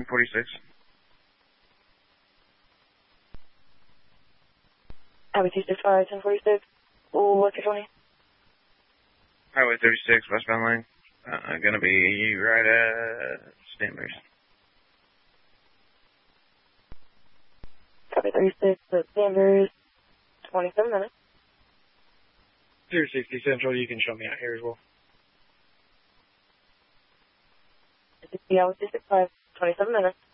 46. Highway 265, 1046. What's your 20? Highway 36, westbound lane. Gonna be right at Stanberry's. Copy 36, Stanberry's, 27 minutes. 060 Central, you can show me out here as well. 60 hours, 265, 27 minutes.